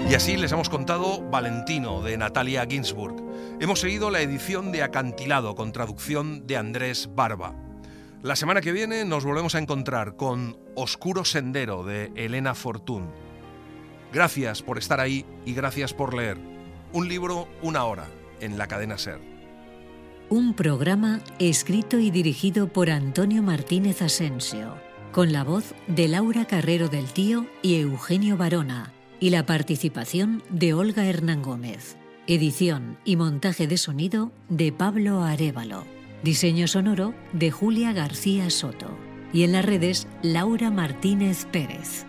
Y así les hemos contado Valentino, de Natalia Ginzburg. Hemos seguido la edición de Acantilado, con traducción de Andrés Barba. La semana que viene nos volvemos a encontrar con Oscuro Sendero, de Elena Fortún. Gracias por estar ahí y gracias por leer. Un libro, una hora, en la cadena SER. Un programa escrito y dirigido por Antonio Martínez Asensio, con la voz de Laura Carrero del Tío y Eugenio Barona, y la participación de Olga Hernán Gómez. Edición y montaje de sonido de Pablo Arévalo. Diseño sonoro de Julia García Soto. Y en las redes, Laura Martínez Pérez.